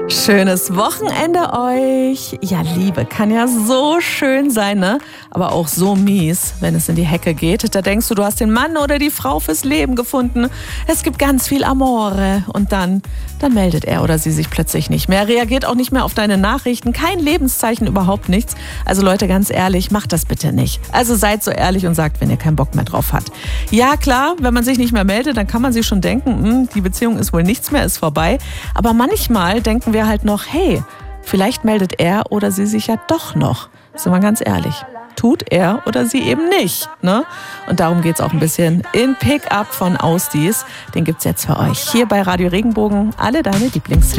Schönes Wochenende euch. Ja, Liebe kann ja so schön sein, ne? Aber auch so mies, wenn es in die Hecke geht. Da denkst du hast den Mann oder die Frau fürs Leben gefunden. Es gibt ganz viel Amore. Und dann meldet er oder sie sich plötzlich nicht mehr. Reagiert auch nicht mehr auf deine Nachrichten. Kein Lebenszeichen, überhaupt nichts. Also Leute, ganz ehrlich, macht das bitte nicht. Also seid so ehrlich und sagt, wenn ihr keinen Bock mehr drauf habt. Ja, klar, wenn man sich nicht mehr meldet, dann kann man sich schon denken, die Beziehung ist wohl nichts mehr, ist vorbei. Aber manchmal denken wir halt noch, hey, vielleicht meldet er oder sie sich ja doch noch. Sind wir ganz ehrlich. Tut er oder sie eben nicht, ne? Und darum geht's auch ein bisschen in Pick-up von Ausdies. Den gibt's jetzt für euch hier bei Radio Regenbogen. Alle deine Lieblingshits.